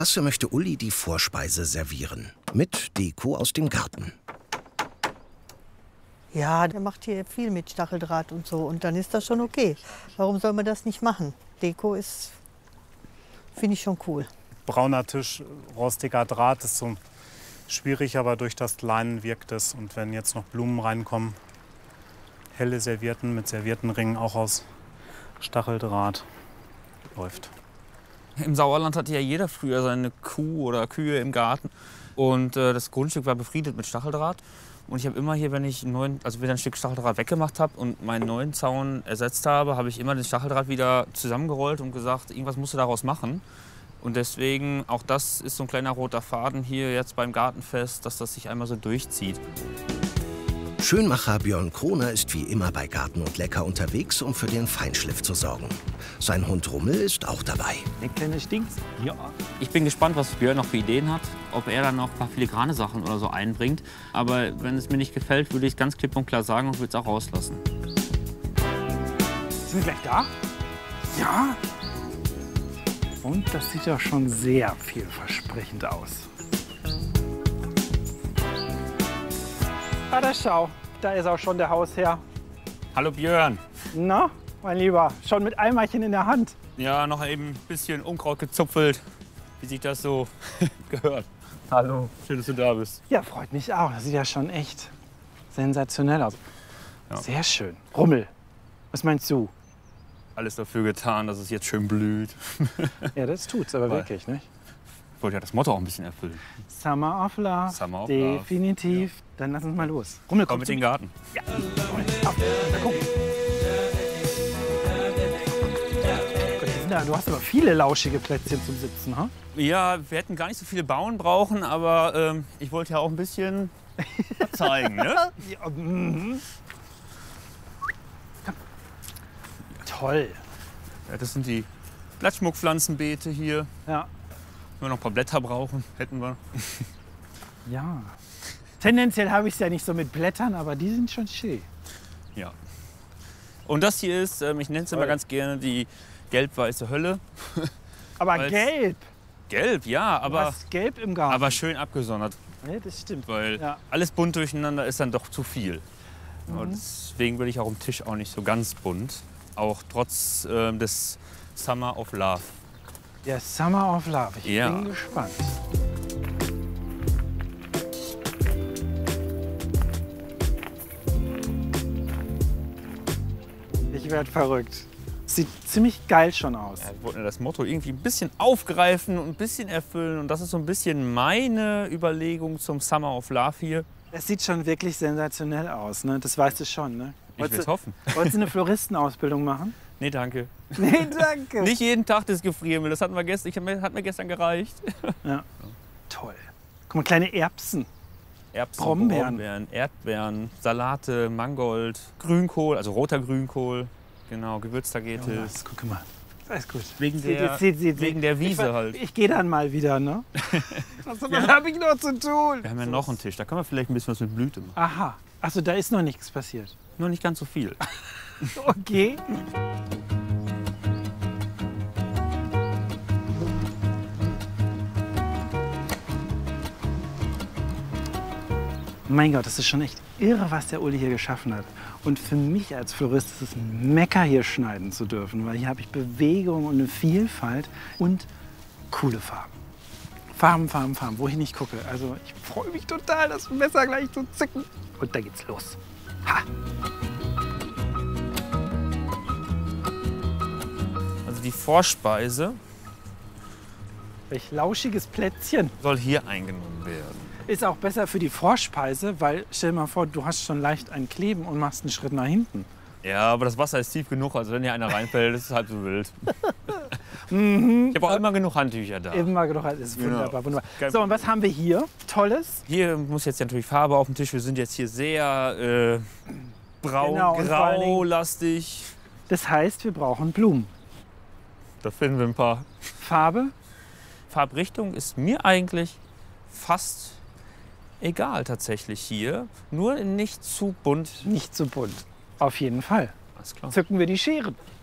Lasse möchte Uli die Vorspeise servieren. Mit Deko aus dem Garten. Ja, der macht hier viel mit Stacheldraht und so. Und dann ist das schon okay. Warum soll man das nicht machen? Deko ist, finde ich schon cool. Brauner Tisch, rostiger Draht ist so schwierig, aber durch das Leinen wirkt es. Und wenn jetzt noch Blumen reinkommen, helle Servietten mit Serviettenringen auch aus Stacheldraht, läuft. Im Sauerland hatte ja jeder früher seine Kuh oder Kühe im Garten. Und das Grundstück war befriedet mit Stacheldraht. Und ich habe immer hier, wenn ich wieder ein Stück Stacheldraht weggemacht habe und meinen neuen Zaun ersetzt habe, habe ich immer den Stacheldraht wieder zusammengerollt und gesagt, irgendwas musst du daraus machen. Und deswegen, auch das ist so ein kleiner roter Faden hier jetzt beim Gartenfest, dass das sich einmal so durchzieht. Schönmacher Björn Kroner ist wie immer bei Garten und Lecker unterwegs, um für den Feinschliff zu sorgen. Sein Hund Rummel ist auch dabei. Der kleine stinkt. Ja. Ich bin gespannt, was Björn noch für Ideen hat, ob er dann noch ein paar filigrane Sachen oder so einbringt. Aber wenn es mir nicht gefällt, würde ich es ganz klipp und klar sagen und würde es auch rauslassen. Sind wir gleich da? Ja. Und das sieht ja schon sehr vielversprechend aus. Ah, da schau, da ist auch schon der Hausherr. Hallo Björn. Na, mein Lieber, schon mit Eimerchen in der Hand. Ja, noch eben ein bisschen Unkraut gezupfelt, wie sich das so gehört. Hallo. Schön, dass du da bist. Ja, freut mich auch. Das sieht ja schon echt sensationell aus. Ja. Sehr schön. Rummel, was meinst du? Alles dafür getan, dass es jetzt schön blüht. Ja, das tut's aber wirklich, nicht? Ich wollte ja das Motto auch ein bisschen erfüllen. Summer of Love. Summer of Love. Definitiv. Ja. Dann lass uns mal los. Rummel, komm mit in den Garten. Ja. Auf. Na, guck. Du hast aber viele lauschige Plätzchen zum Sitzen, ha? Ja, wir hätten gar nicht so viele Bauen brauchen, aber ich wollte ja auch ein bisschen zeigen, ne? Ja, Toll. Ja, das sind die Blattschmuckpflanzenbeete hier. Ja. Wenn wir noch ein paar Blätter brauchen, hätten wir. Ja. Tendenziell habe ich es ja nicht so mit Blättern, aber die sind schon schön. Ja. Und das hier ist, ich nenne es immer ganz gerne die gelb-weiße Hölle. Aber gelb? Gelb, ja, aber. Du hast gelb im Garten. Aber schön abgesondert. Ja, das stimmt. Weil alles bunt durcheinander ist dann doch zu viel. Und deswegen will ich auch am Tisch auch nicht so ganz bunt. Auch trotz des Summer of Love. Ja, Summer of Love. Ich bin gespannt. Ich werde verrückt. Sieht ziemlich geil schon aus. Ja, ich wollte das Motto irgendwie ein bisschen aufgreifen und ein bisschen erfüllen. Und das ist so ein bisschen meine Überlegung zum Summer of Love hier. Es sieht schon wirklich sensationell aus, ne? Das weißt du schon, ne? Ich will es hoffen. Wolltest du eine Floristenausbildung machen? Nee, danke. Nee, danke. Nicht jeden Tag das Gefriermehl, das hat mir gestern gereicht. Ja. Toll. Guck mal, kleine Erbsen. Erbsen, Brombeeren, Erdbeeren, Salate, Mangold, Grünkohl, also roter Grünkohl. Genau, Gewürztagetes. Jonas, guck mal. Alles gut. Wegen der Wiese halt. Ich gehe dann mal wieder, ne? Was habe ich noch zu tun? Wir haben ja noch einen Tisch, da können wir vielleicht ein bisschen was mit Blüte machen. Aha. Achso, da ist noch nichts passiert. Nur nicht ganz so viel. Okay. Mein Gott, das ist schon echt irre, was der Uli hier geschaffen hat. Und für mich als Florist ist es ein Mecker, hier schneiden zu dürfen, weil hier habe ich Bewegung und eine Vielfalt und coole Farben. Farben, Farben, Farben, wo ich nicht gucke. Also ich freue mich total, das Messer gleich zu zücken. Und da geht's los. Ha! Also die Vorspeise Welch lauschiges Plätzchen. soll hier eingenommen werden. Ist auch besser für die Vorspeise, weil stell dir mal vor, du hast schon leicht ein Kleben und machst einen Schritt nach hinten. Ja, aber das Wasser ist tief genug, also wenn hier einer reinfällt, ist es halb so wild. Ich habe auch immer genug Handtücher da. Immer genug, das ist wunderbar, wunderbar. Kein So, und was haben wir hier? Tolles? Hier muss jetzt natürlich Farbe auf dem Tisch. Wir sind jetzt hier sehr braun, Genau, und vor allen Dingen- graulastig. Das heißt, wir brauchen Blumen. Da finden wir ein paar. Farbe? Farbrichtung ist mir eigentlich fast egal tatsächlich hier. Nur nicht zu bunt. Nicht zu bunt. Auf jeden Fall. Alles klar. Zücken wir die Scheren.